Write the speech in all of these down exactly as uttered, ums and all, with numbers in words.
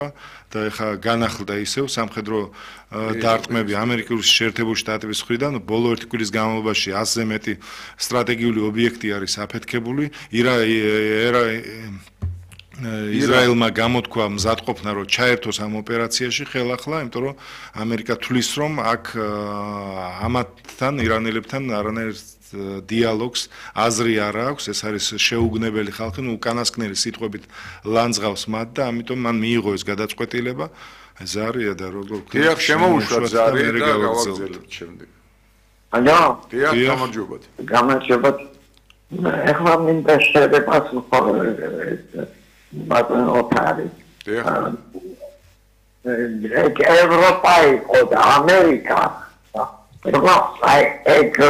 და ეხა განახლდა ისევ სამხედრო დარტყმები ამერიკული შეერთებული შტატების მხრიდან ბოლო ერთი კვირის განმავლობაში ათზე მეტი სტრატეგიული ობიექტი არის აფეთქებული ისრაელმა გამოთქვა მზადყოფნა რომ ჩაერთოს ამ ოპერაციაში ხელახლა იმიტომ რომ ამერიკა თვლის რომ აქ ამათთან ირანელებთან არანაირ დიალოგს აზრი არ აქვს ეს არის შეუგნებელი ხალხი ნუ უკანასკნელი სიტყვებით ლანძღავს მათ და ამიტომ მან მიიღო ეს გადაწყვეტილება ზარია და როგორ დიახ შემოუშვა ზარი და გავაგზავნეთ შემდეგ ალო დიახ გამარჯობათ გამარჯობათ ეხლა მინდა შევეპასუხო ბატონ ოფარი დიახ ევროპა იყო და ამერიკა Però ecco,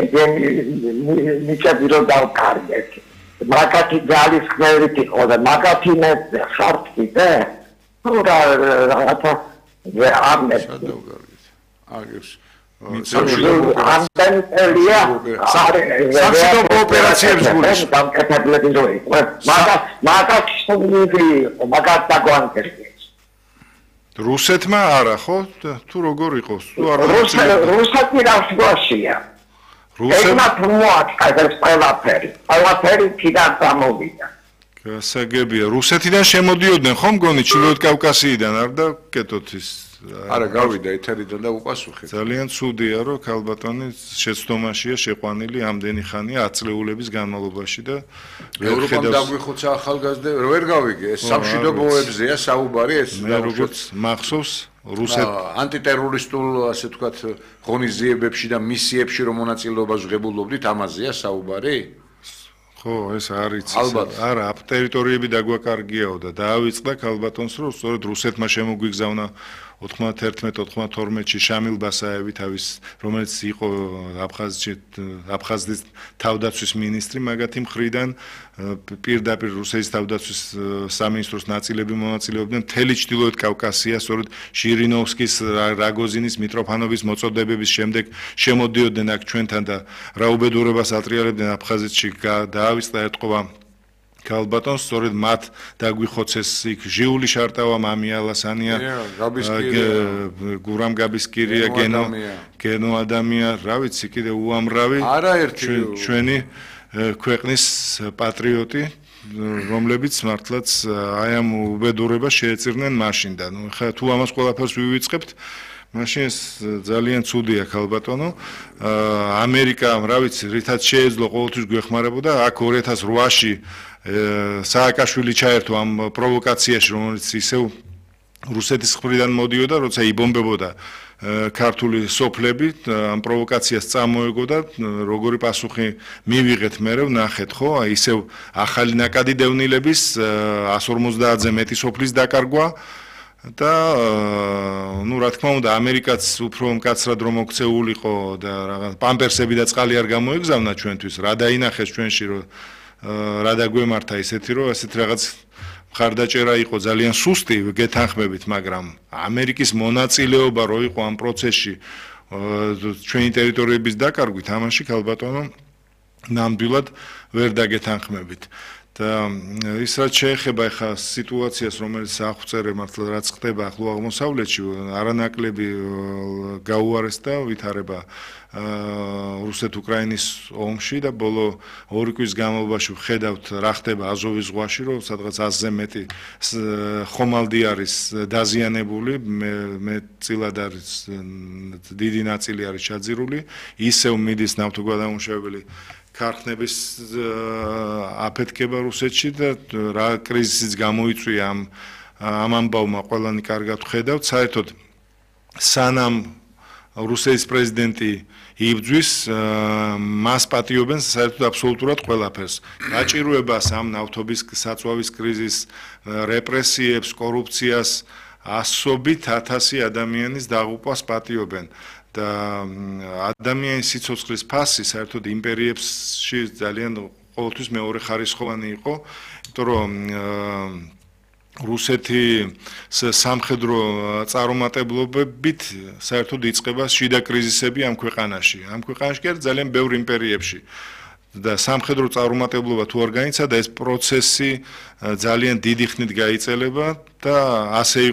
mi c'è di roba al cardiaco. Magari gialli scleriti o da magari ne sarti te. Ora la arme. Agis. Anten elia. Სამშვიდობო ოპერაციებს გულის. დამკეთებლები როი. მაგა მაგაში სტუმრი, მაგა დაგვანკერდი. რუსეთმა არა ხო თუ როგორ იყოს თუ არ რუსეთი რასგვაშია რუსეთმა მოაწყდეს ყველაფერი ყველაფერი კიდევ გამოვიდა გასაგებია რუსეთიდან შემოდიოდნენ ხო მგონი ჩრდილოეთ კავკასიიდან არ და კეთოთ ის არა გავიდა ეთერიდან და უპასუხეთ ძალიან ცუდია რომ ქალბატონი შეცდომაშია შეყვანილი ამდენი ხანია ათწლეულების განმავლობაში და ევროპამ დაგვიხოცა ახალგაზრდა ვერ გავიგე ეს სამშვიდობოებზეა საუბარი ეს როგორც მახსოვს რუსეთ ანტიტერორისტულ ასე ვთქვათ ღონისძიებებში და მისიებში რომ მონაწილეობას ვღებულობდით ამაზეა საუბარი ხო ეს არის არა აპ ტერიტორიები დაგვაკარგიაო და დაავიწყდა ქალბატონს რომ სწორედ რუსეთმა შემოგვიგზავნა ოთხმოცდაერთმეტ ოთხმოცდაათში შამილ ბასაევი თავის რომელიც იყო აფხაზეთში აფხაზეთის თავდაცვის მინისტრი მაგათი მხრიდან პირდაპირ რუსეთის თავდაცვის სამინისტროს ნაწილები მონაწილეობდნენ მთელი ჩრდილოეთ კავკასია სწორედ ჟირინოვსკის რაგოზინის მიტროფანოვის მოწოდებების შემდეგ შემოდიოდნენ აქ ჩვენთან და რა უბედურებას ატრიალებდნენ აფხაზეთში დაავიწყდა ეთყობა ქალბატონს სწორედ მათ დაგვიხოცეს იქ ჟიული შარტავა მამია ლასანია გურამ გაბისკირია გენო გენო ადამია რა ვიცი კიდე უამრავი ჩვენი ქვეყნის პატრიოტი რომლებიც მართლაც აი ამ უბედურებას შეეწირნენ მაშინ და ნუ ხა თუ ამას ყველაფერს ვივიწყებთ მაშინ ძალიან ცუდია ქალბატონო ამერიკა რა ვიცი რითაც შეეძლო ყოველთვის გვეხმარებოდა აქ ორი ათას რვაში სააკაშვილი ჩაერთო ამ პროვოკაციაში რომელიც ისევ რუსეთის მხრიდან მოდიოდა როცა იბომბებოდა ქართული სოფლები ამ პროვოკაციას წამოეგო და როგორი პასუხი მივიღეთ მე ვნახეთ ხო აი ისევ ახალი ნაკადი დევნილების εκατს ორმოცდაათზე მეტი სოფლის დაკარგვა და ნუ რა თქმა უნდა ამერიკაც უფრო მკაცრად რომ მოქცეულიყო და რაღაც პამპერსები და წყალი არ გამოეგზავნა ჩვენთვის რა დაინახეს ჩვენში რომ რა დაგვემართა ისეთი რომ ასეთ რაღაც მხარდაჭერა იყო ძალიან სუსტი გეთანხმებით მაგრამ ამერიკის მონაწილეობა რო იყო ამ პროცესში ჩვენი ტერიტორიების დაკარგვით ამაში ქალბატონო ნამდვილად ვერ დაგეთანხმებით და ის რაც შეეხება ახლა სიტუაციას რომელიც აღვწერე მართლა რაც ხდება ახლო აღმოსავლეთში არანაკლები გაუარესდა ვითარება რუსეთ-უკრაინის ომში და ბოლო ორი კვირის განმავლობაში ვხედავთ რა ხდება აზოვის ზღვაში რომ სადღაც ათზე მეტი ხომალდი არის დაზიანებული მე წილად არის დიდი ნაწილი არის ჩაძირული ისევ მიდის ნავთობგადამუშავებელი ქარხნების აფეთქება რუსეთში და რა კრიზისიც გამოიწვია ამ ამ ამბავმა ყველანი კარგად ვხედავთ საერთოდ სანამ რუსეთის პრეზიდენტი იბძვის მას პატიობენ საერთოდ აბსოლუტურად ყველაფერს გაჭირვებას ამ ნავთობის საწვავის კრიზისს რეპრესიებს კორუფციას ასობით ათასი ადამიანის დაღუპვას პატიობენ და ადამიანის სიცოცხლის ფასი საერთოდ იმპერიებში ძალიან ყოველთვის მეორე ხარისხოვანი იყო იმიტომ რომ რუსეთი სამხედრო წარუმატებლობებით საერთოდ იწყება შიდა კრიზისები ამ ქვეყანაში ამ ქვეყანაში კი არა ძალიან ბევრ იმპერიებში და სამხედრო წარუმატებლობა თუ არ გაიცადა ეს პროცესი ძალიან დიდი ხნით გაიწელება და ასე